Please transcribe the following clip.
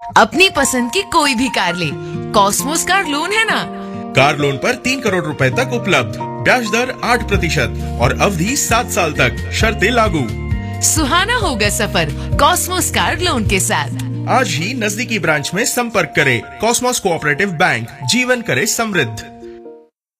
अपनी पसंद की कोई भी कार ले, कॉस्मोस कार लोन है ना। कार लोन पर 3 करोड़ रुपए तक उपलब्ध, ब्याज दर 8% और अवधि 7 साल तक, शर्तें लागू। सुहाना होगा सफर कॉस्मोस कार लोन के साथ। आज ही नजदीकी ब्रांच में संपर्क करें। कॉस्मोस कोऑपरेटिव बैंक, जीवन करे समृद्ध।